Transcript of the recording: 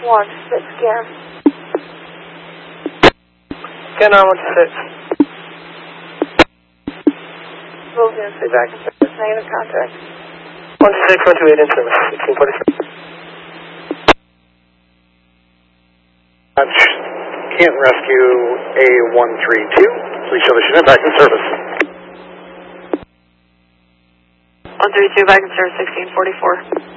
1-6 scan. Scan on 1-6. Moved in, stay back in service, negative contact. 1-6, 128 in service, 1647. Can't rescue A132. Please show the unit back in service. 132 back in service, 1644.